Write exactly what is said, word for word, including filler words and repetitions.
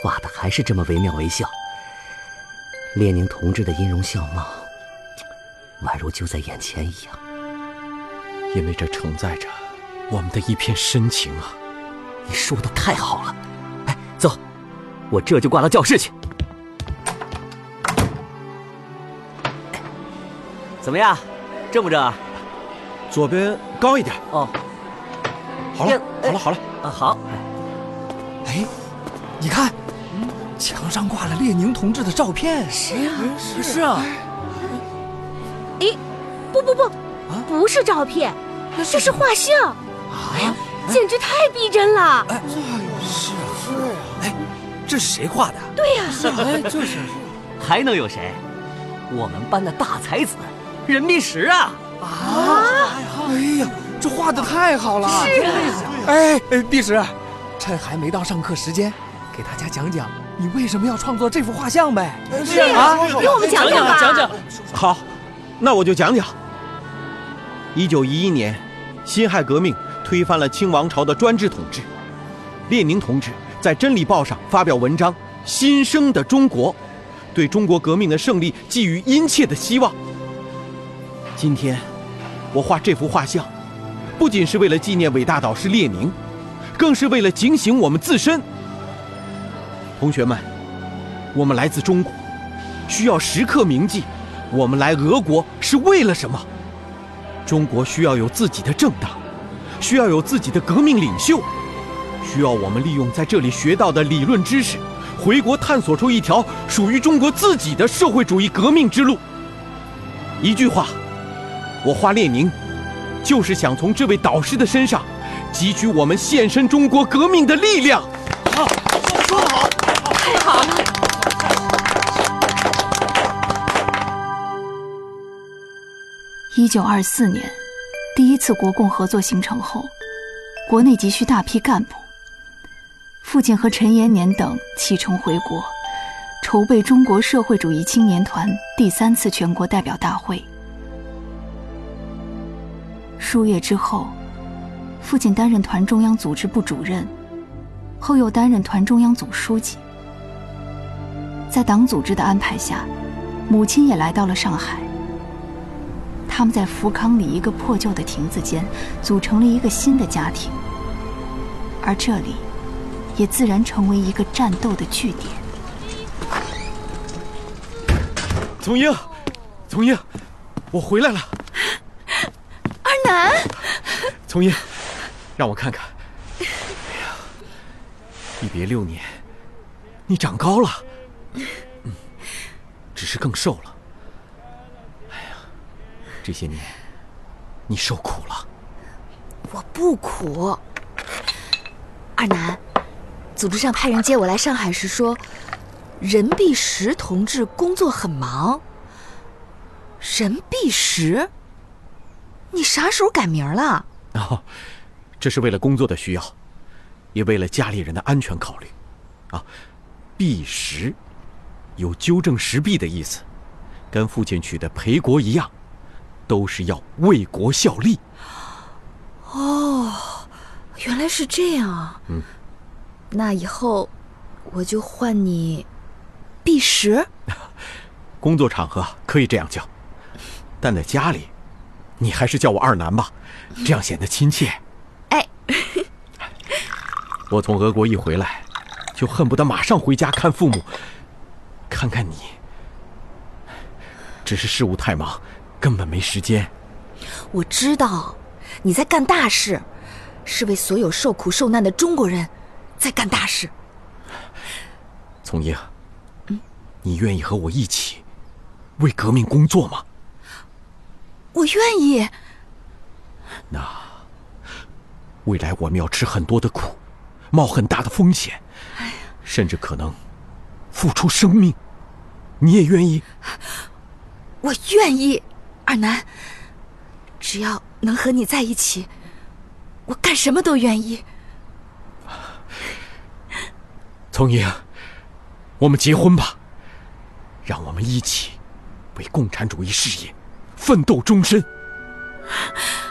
画的还是这么惟妙惟肖。列宁同志的音容笑貌，宛如就在眼前一样。 因为这承载着我们的一片深情啊！ 你说的太好了。哎，走，我这就挂到教室去。怎么样，正不正？ 左边高一点。 哦， 好了，好了，好了。 啊，好。 哎，你看，墙上挂了列宁同志的照片。 是啊， 是啊。 哎，不不不，啊、不是照片，这是画像。啊，简直太逼真了。 哎，是啊，是啊。哎，这是谁画的？ 对呀、啊， 是啊，哎，就是。 还能有谁？我们班的大才子任弼时啊！ 啊！哎呀，这画的太好了！ 是啊。 哎哎，弼时，趁还没到上课时间，给大家讲讲你为什么要创作这幅画像呗？ 是啊，给我们讲讲吧。 讲讲。好，那我就讲讲。一九一一年，辛亥革命推翻了清王朝的专制统治。列宁同志在《真理报》上发表文章《新生的中国》，对中国革命的胜利寄予殷切的希望。今天，我画这幅画像，不仅是为了纪念伟大导师列宁，更是为了警醒我们自身。同学们，我们来自中国，需要时刻铭记，我们来俄国是为了什么？中国需要有自己的政党，需要有自己的革命领袖，需要我们利用在这里学到的理论知识，回国探索出一条属于中国自己的社会主义革命之路。一句话，我画列宁，就是想从这位导师的身上汲取我们献身中国革命的力量。 好，说得好， 太好了。 一九二四年，第一次国共合作形成后，国内急需大批干部。父亲和陈延年等启程回国，筹备中国社会主义青年团第三次全国代表大会。数月之后，父亲担任团中央组织部主任，后又担任团中央总书记。在党组织的安排下，母亲也来到了上海。他们在福康里一个破旧的亭子间组成了一个新的家庭，而这里也自然成为一个战斗的据点。 从英，从英，我回来了。 二南， 从英，让我看看。哎呀，一别六年，你长高了，嗯，只是更瘦了。这些年，你受苦了。 我不苦。二南，组织上派人接我来上海时说，任弼时同志工作很忙。任弼时？你啥时候改名了？ 哦，这是为了工作的需要，也为了家里人的安全考虑。啊，弼时有纠正时弊的意思，跟父亲取的培国一样。都是要为国效力。 哦，原来是这样啊。 嗯， 那以后我就唤你弼时。 工作场合可以这样叫，但在家里，你还是叫我二南吧，这样显得亲切。 哎， 我从俄国一回来，就恨不得马上回家看父母，看看你。只是事务太忙。根本没时间。 我知道你在干大事，是为所有受苦受难的中国人在干大事。 从英，嗯，你愿意和我一起为革命工作吗？ 我愿意。 那未来我们要吃很多的苦，冒很大的风险，哎呀，甚至可能付出生命，你也愿意？ 我愿意。二南，只要能和你在一起，我干什么都愿意。 从英，我们结婚吧，让我们一起为共产主义事业奋斗终身。